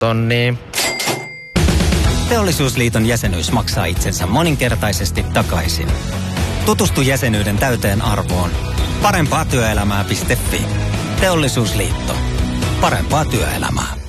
Tonni. Teollisuusliiton jäsenyys maksaa itsensä moninkertaisesti takaisin. Tutustu jäsenyyden täyteen arvoon. Parempaa työelämää.fi. Teollisuusliitto. Parempaa työelämää.